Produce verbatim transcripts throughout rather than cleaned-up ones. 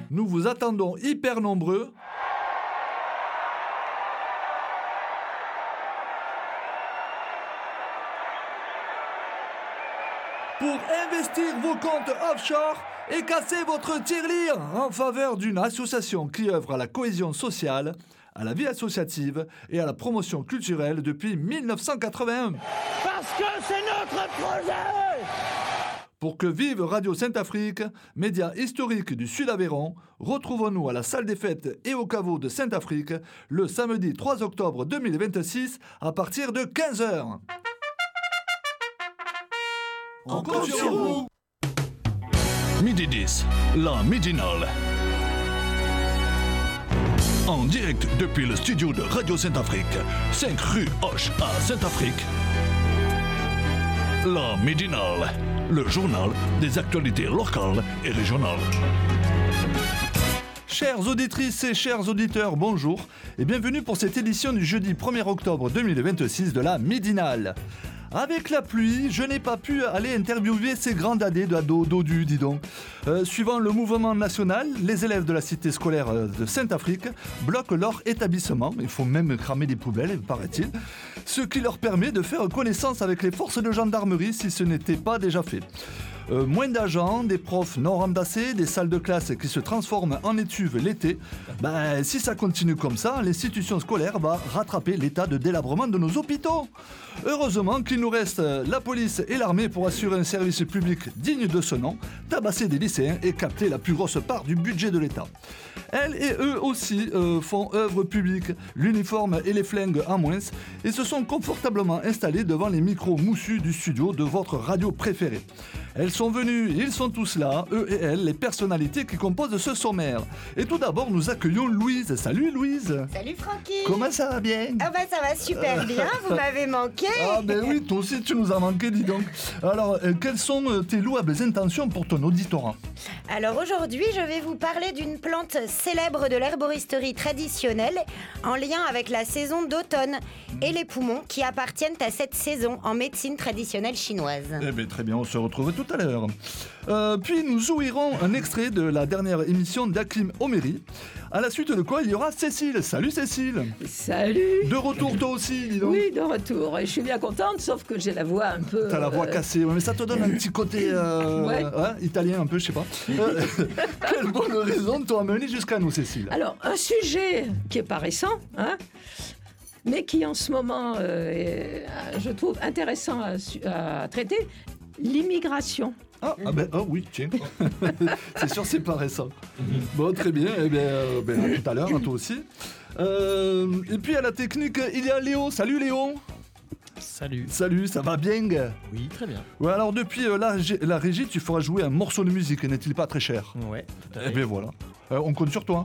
Nous vous attendons hyper nombreux. Pour investir vos comptes offshore et casser votre tirelire en faveur d'une association qui œuvre à la cohésion sociale, à la vie associative et à la promotion culturelle depuis mille neuf cent quatre-vingt-un. Parce que c'est notre projet! Pour que vive Radio Saint-Afrique, média historique du Sud-Aveyron, retrouvons-nous à la salle des fêtes et au caveau de Saint-Afrique le samedi trois octobre deux mille vingt-six à partir de quinze heures. On compte sur vous. Midi dix, la midinale. En direct depuis le studio de Radio Saint-Afrique, cinq rue Hoche à Saint-Afrique. La midinale, le journal des actualités locales et régionales. Chères auditrices et chers auditeurs, bonjour et bienvenue pour cette édition du jeudi premier octobre deux mille vingt-six de la midinale. Avec la pluie, je n'ai pas pu aller interviewer ces grands dadés de Dodu, dis donc. Euh, suivant le mouvement national, les élèves de la cité scolaire de Saint-Afrique bloquent leur établissement. Il faut même cramer des poubelles, paraît-il. Ce qui leur permet de faire connaissance avec les forces de gendarmerie si ce n'était pas déjà fait. Euh, moins d'agents, des profs non remplacés, des salles de classe qui se transforment en étuves l'été. Ben, si ça continue comme ça, l'institution scolaire va rattraper l'état de délabrement de nos hôpitaux. Heureusement qu'il nous reste la police et l'armée pour assurer un service public digne de ce nom, tabasser des lycéens et capter la plus grosse part du budget de l'État. Elles et eux aussi euh, font œuvre publique, l'uniforme et les flingues en moins, et se sont confortablement installés devant les micros moussus du studio de votre radio préférée. Elles sont venues, ils sont tous là, eux et elles, les personnalités qui composent ce sommaire. Et tout d'abord, nous accueillons Louise. Salut Louise. Salut Francky. Comment ça va bien? Ah bah ça va super bien, vous m'avez manqué. Ah ben oui, toi aussi tu nous as manqué, dis donc. Alors, euh, quelles sont tes louables intentions pour ton auditorat? Alors aujourd'hui, je vais vous parler d'une plante célèbre de l'herboristerie traditionnelle en lien avec la saison d'automne et les poumons qui appartiennent à cette saison en médecine traditionnelle chinoise. Eh bien très bien, on se retrouve tout à l'heure. Euh, puis nous ouïrons un extrait de la dernière émission d'Hakim Omeri, à la suite de quoi il y aura Cécile. Salut Cécile. Salut. De retour toi aussi, dis donc. Oui, de retour. Et je suis bien contente, sauf que j'ai la voix un peu... T'as la voix euh... cassée, mais ça te donne un petit côté euh, ouais. Ouais, italien un peu, je sais pas. Euh, quelle bonne raison de t'emmener jusqu'à nous, Cécile. Alors, un sujet qui est pas récent, hein, mais qui en ce moment, euh, est, je trouve intéressant à, à traiter, l'immigration. Ah, ah ben oh oui, tiens. C'est sûr, c'est pas récent. Bon, très bien. Eh bien, euh, ben, à tout à l'heure, à toi aussi. Euh, et puis à la technique, il y a Léo. Salut Léo. Salut. Salut, ça va bien? Oui, très bien. Ouais, alors depuis euh, la, la régie, tu feras jouer un morceau de musique, n'est-il pas très cher? Ouais, tout à fait. Eh bien voilà. Euh, on compte sur toi.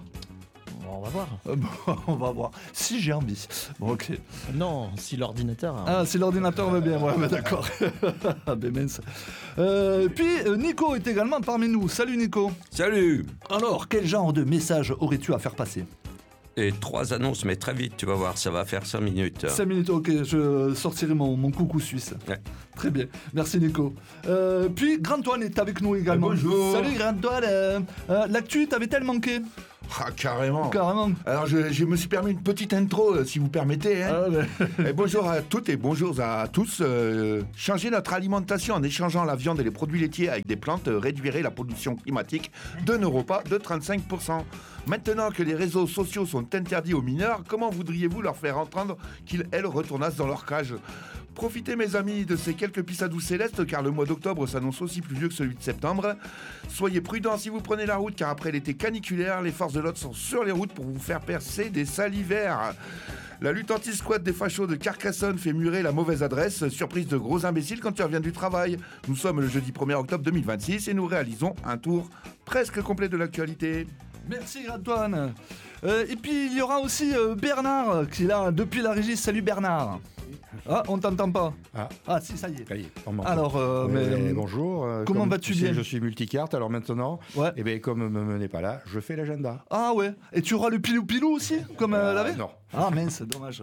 On va voir. Euh, bon, on va voir. Si j'ai envie. Bon, ok. Non, si l'ordinateur... Hein. Ah, si l'ordinateur va bien, ouais, mais d'accord. Ah, ben mince. Euh, puis, euh, Nico est également parmi nous. Salut, Nico. Salut. Alors, quel genre de message aurais-tu à faire passer? Et trois annonces, mais très vite, tu vas voir, ça va faire cinq minutes. cinq minutes, ok, je sortirai mon, mon coucou suisse. Ouais. Très bien, merci Nico. Euh, puis, Grand-Antoine est avec nous également. Ah, bonjour. Salut Grand-Antoine. Euh, euh, L'actu, t'avait-elle manqué? Ah, carrément. Carrément. Alors, je, je me suis permis une petite intro, euh, si vous permettez. Hein. Ah, ouais. Et bonjour à toutes et bonjour à tous. Euh, changer notre alimentation en échangeant la viande et les produits laitiers avec des plantes euh, réduirait la pollution climatique d'un repas de trente-cinq pour cent. Maintenant que les réseaux sociaux sont interdits aux mineurs, comment voudriez-vous leur faire entendre qu'ils, elles, retournassent dans leur cage? Profitez, mes amis, de ces quelques pissadous célestes, car le mois d'octobre s'annonce aussi pluvieux que celui de septembre. Soyez prudents si vous prenez la route, car après l'été caniculaire, les forces de l'ordre sont sur les routes pour vous faire percer des salivaires. La lutte anti-squat des fachos de Carcassonne fait murer la mauvaise adresse. Surprise de gros imbéciles quand tu reviens du travail. Nous sommes le jeudi premier octobre deux mille vingt-six et nous réalisons un tour presque complet de l'actualité. Merci Antoine. Euh, et puis il y aura aussi euh, Bernard qui est là depuis la régie. Salut Bernard. Ah, on t'entend pas. Ah, ah si, ça y est. Ça y est, on m'entend. Alors, euh, mais, mais, bonjour. Euh, comment vas-tu tu sais, bien? Je suis multicarte, alors maintenant, ouais. eh bien, comme me n'est pas là, je fais l'agenda. Ah ouais. Et tu auras le pilou-pilou aussi, comme euh, euh, la veille? Non. Ah mince, dommage.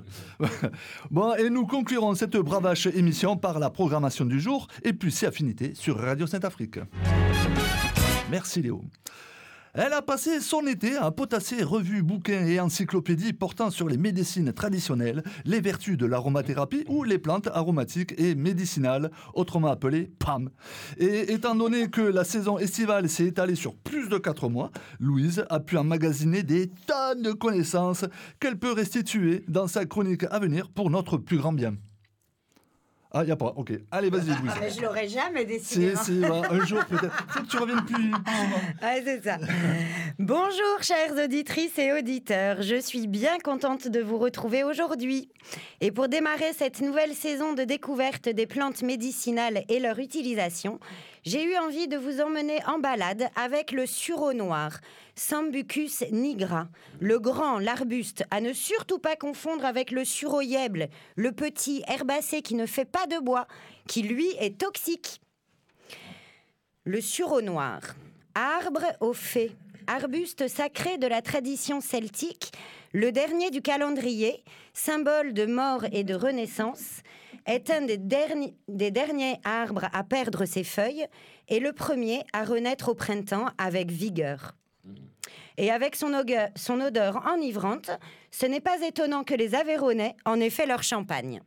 Bon, et nous conclurons cette bravache émission par la programmation du jour et puis ses affinités sur Radio Saint-Afrique. Merci Léo. Elle a passé son été à potasser revues, bouquins et encyclopédies portant sur les médecines traditionnelles, les vertus de l'aromathérapie ou les plantes aromatiques et médicinales, autrement appelées P A M. Et étant donné que la saison estivale s'est étalée sur plus de quatre mois, Louise a pu emmagasiner des tonnes de connaissances qu'elle peut restituer dans sa chronique à venir pour notre plus grand bien. Ah, il n'y a pas, ok. Allez, vas-y, Louise. Mais je l'aurais jamais C'est, décidé. c'est, bah, un jour peut-être. Faut que tu reviennes plus. Ouais, c'est ça. Bonjour, chères auditrices et auditeurs. Je suis bien contente de vous retrouver aujourd'hui. Et pour démarrer cette nouvelle saison de découverte des plantes médicinales et leur utilisation, j'ai eu envie de vous emmener en balade avec le sureau noir, Sambucus nigra, le grand, l'arbuste, à ne surtout pas confondre avec le sureau yèble, le petit herbacé qui ne fait pas de bois, qui lui est toxique. Le sureau noir, arbre aux fées, arbuste sacré de la tradition celtique, le dernier du calendrier, symbole de mort et de renaissance, est un des derniers, des derniers arbres à perdre ses feuilles et le premier à renaître au printemps avec vigueur. Et avec son odeur, son odeur enivrante, ce n'est pas étonnant que les Aveyronais en aient fait leur champagne.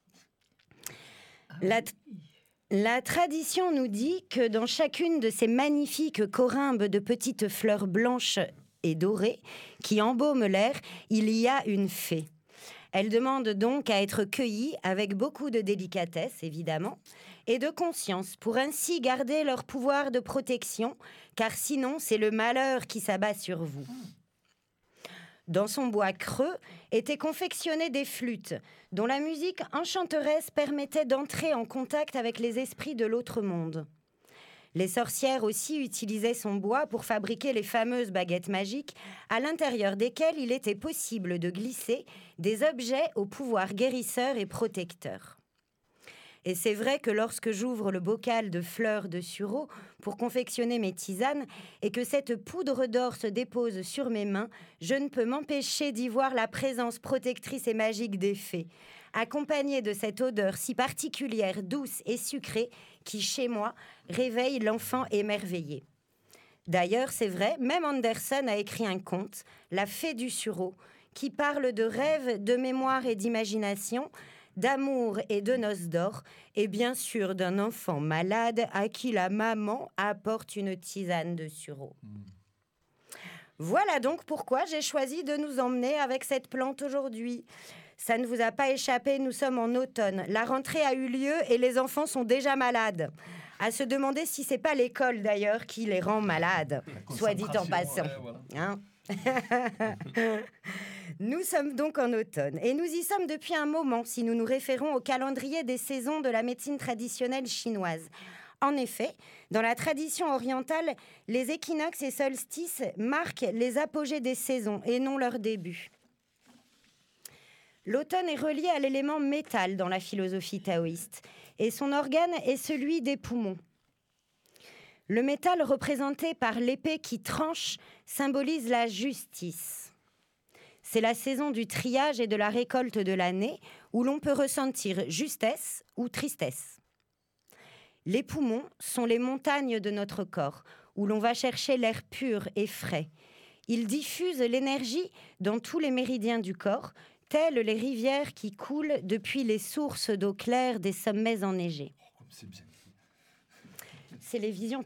La, la tradition nous dit que dans chacune de ces magnifiques corymbes de petites fleurs blanches et dorées qui embaument l'air, il y a une fée. Elle demande donc à être cueillie avec beaucoup de délicatesse, évidemment, et de conscience, pour ainsi garder leur pouvoir de protection, car sinon c'est le malheur qui s'abat sur vous. Dans son bois creux étaient confectionnées des flûtes, dont la musique enchanteresse permettait d'entrer en contact avec les esprits de l'autre monde. Les sorcières aussi utilisaient son bois pour fabriquer les fameuses baguettes magiques, à l'intérieur desquelles il était possible de glisser des objets au pouvoir guérisseur et protecteur. Et c'est vrai que lorsque j'ouvre le bocal de fleurs de sureau pour confectionner mes tisanes et que cette poudre d'or se dépose sur mes mains, je ne peux m'empêcher d'y voir la présence protectrice et magique des fées, accompagnée de cette odeur si particulière, douce et sucrée qui, chez moi, réveille l'enfant émerveillé. D'ailleurs, c'est vrai, même Andersen a écrit un conte, La Fée du sureau, qui parle de rêves, de mémoire et d'imagination, d'amour et de noces d'or, et bien sûr d'un enfant malade à qui la maman apporte une tisane de sureau. Mmh. Voilà donc pourquoi j'ai choisi de nous emmener avec cette plante aujourd'hui. Ça ne vous a pas échappé, nous sommes en automne. La rentrée a eu lieu et les enfants sont déjà malades. À se demander si c'est pas l'école d'ailleurs qui les rend malades, soit dit en passant. Ouais, voilà. Hein? Nous sommes donc en automne et nous y sommes depuis un moment si nous nous référons au calendrier des saisons de la médecine traditionnelle chinoise. En effet, dans la tradition orientale, les équinoxes et solstices marquent les apogées des saisons et non leur début. L'automne est relié à l'élément métal dans la philosophie taoïste et son organe est celui des poumons. Le métal représenté par l'épée qui tranche symbolise la justice. C'est la saison du triage et de la récolte de l'année où l'on peut ressentir justesse ou tristesse. Les poumons sont les montagnes de notre corps où l'on va chercher l'air pur et frais. Ils diffusent l'énergie dans tous les méridiens du corps, telles les rivières qui coulent depuis les sources d'eau claire des sommets enneigés. C'est les visions